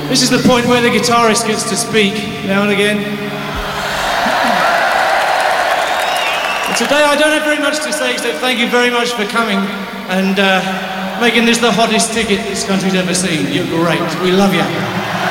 This is the point where the guitarist gets to speak now and again. But today I don't have very much to say except thank you very much for coming and making this the hottest ticket this country's ever seen. You're great. We love you.